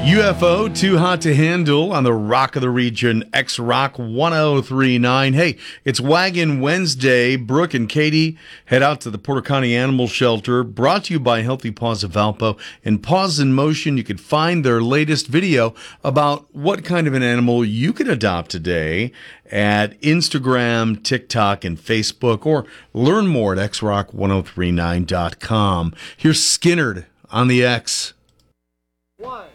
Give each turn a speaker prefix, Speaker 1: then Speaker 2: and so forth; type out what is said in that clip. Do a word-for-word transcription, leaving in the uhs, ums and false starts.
Speaker 1: U F O, Too Hot to Handle on the Rock of the Region, X-Rock one oh three point nine. Hey, it's Wagon Wednesday. Brooke and Katie head out to the Porter County Animal Shelter, brought to you by Healthy Paws of Valpo. And Paws in Motion, you could find their latest video about what kind of an animal you could adopt today at Instagram, TikTok, and Facebook, or learn more at x rock ten thirty-nine dot com. Here's Skinnerd on the X.
Speaker 2: One.